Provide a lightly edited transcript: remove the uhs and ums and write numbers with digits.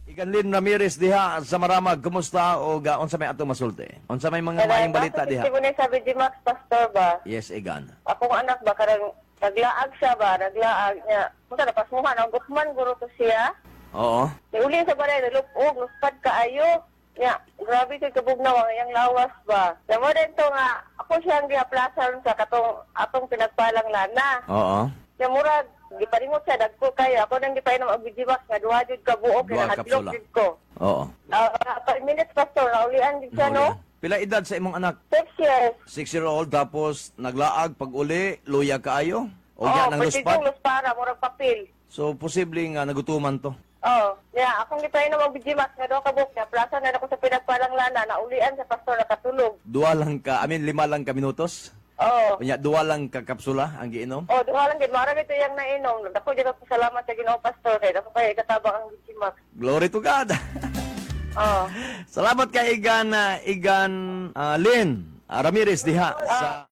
Iganlin Ramirez diha sa Maramag, kumusta o unsa may atong masulti? Unsa may mga maayong balita diha? Kasi ko sabi di Max Pastor ba? Yes, Igan. Akong anak ba karang naglaag siya ba? Naglaag niya. Punta na pasmuhan ang gukman guro to siya. Oo. Uli sa balay nalupog, luspad kaayo. Ya, grabe kay kabugnaw ang iyang lawas ba. Namo din to nga ako siyang giaplasan sa atong pinagpalang lana. Oo. Ya murag giparingot siya dagko kay ako nang gipainom og bijiwas nga duha jud ka buok Duha kay hadlok kapsula. jud ko. Oo. 5 minutes pastor naulian jud siya no. Pila edad sa imong anak? 6 years. 6-year-old tapos naglaag pag uli, luya kaayo? O Oh, yan ang luspad? luspara murag papel. So posible nga nagutuman to. Oh, yeah, akong gipainom og bijiwas nga duha ka buok na plaza na ako sa pinagpalang lana naulian sa pastor nakatulog. Lima lang ka minutos? Oh. Kunya, duwa lang ka kapsula ang giinom? Oh, duha lang gid mara ito yang nainom. Dako jud ako salamat sa Ginoo pastor kay dako kay katabang ang bijiwas. Glory to God! Oh. Salamat kay Igan Lynn Ramirez diha sa